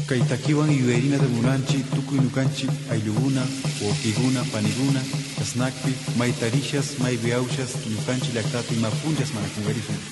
Kaitakiwan Iberina de Muranchi, Tukuy Nukanchi, Ayluguna, Otiguna, Paniguna, Tasnakpi, Maitarishas, Maibiaushas, Nukanchi Lactato y Mapunchas Manakungarifun.